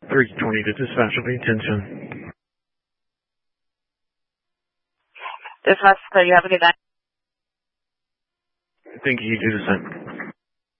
320 to dispatch will be attention. Dispatch, so you have a good night. Thank you, you do the same.